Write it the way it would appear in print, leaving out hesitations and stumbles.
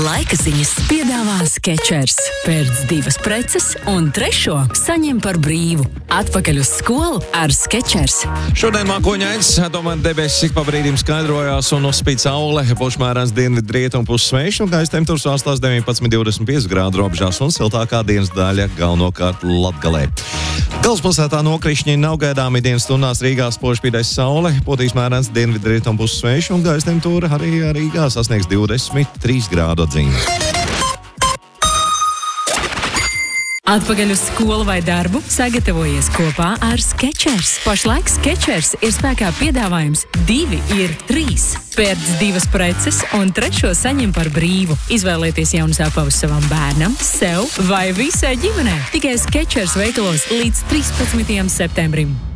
Laika ziņas piedāvā Skechers. Pērc 2 preces un 3. saņem par brīvu. Atpakaļ uz skolu ar Skechers. Šodien mākoņains, tomēr debesis ik pa brīdim skaidrojās un uzspīd saule. Pušmērens dienvidu rietumu puses sveiks un gaisa temperatūras astās 19,25 grādu robežās un siltākā dienas daļa galvenokārt Latgalē. Galvaspilsētā nokrišņi nav gaidāmi dienas stundās. Rīgā spoži spīdēs saule, potīs mērens dienvidu rietumu puses sveiks un gaisa temperatūra arī Rīgā sasniegs 23 grādu atzīmi. Atpakaļ uz skolu vai darbu sagatavojies kopā ar Skechers. Pašlaik Skechers ir spēkā piedāvājums 2 ir 3. Pērc 2 preces un 3. saņem par brīvu. Izvēlieties jaunas apavus savam bērnam, sev vai visai ģimenei. Tikai Skechers veikalos līdz 13. septembrim.